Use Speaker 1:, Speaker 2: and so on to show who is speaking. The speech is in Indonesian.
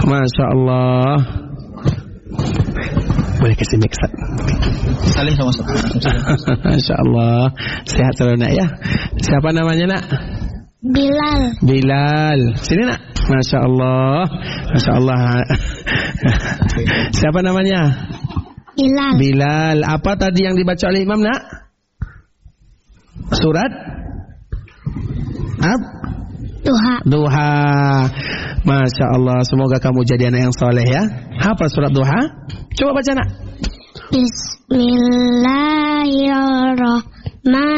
Speaker 1: Masya Allah. Boleh kasih mic.
Speaker 2: Saling sama.
Speaker 1: Masya Allah. Sehat selalu nak ya. Siapa namanya nak? Bilal. Sini nak. Masya Allah. Masya Allah. Siapa namanya? Bilal. Apa tadi yang dibaca oleh imam nak? Surat? Duha. Masya Allah. Semoga kamu jadi anak yang soleh ya. Apa surat Duha? Coba baca nak.
Speaker 3: Bismillahirrahmanirrahim.